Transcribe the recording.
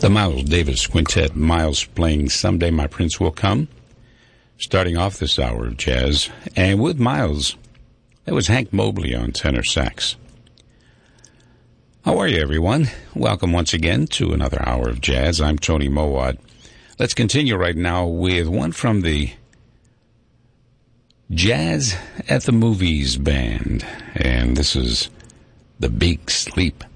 The Miles Davis Quintet, Miles playing Someday My Prince Will Come, starting off this hour of jazz. And with Miles, it was Hank Mobley on tenor sax. How are you, everyone? Welcome once again to another hour of jazz. I'm Tony Mowat. Let's continue right now with one from the Jazz at the Movies band. And this is The Big Sleep.